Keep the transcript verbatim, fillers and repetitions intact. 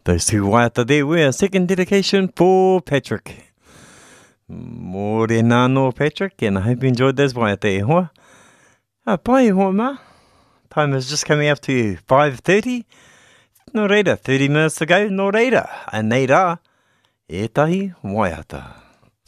Those two waiata there were a second dedication for Patrick. Mōre no Patrick, and I hope you enjoyed those waiata e hoa. Ah, pai hoa ma. Time is just coming up to five thirty. No reira, thirty minutes to go, no reira. A nei rā, ētahi waiata.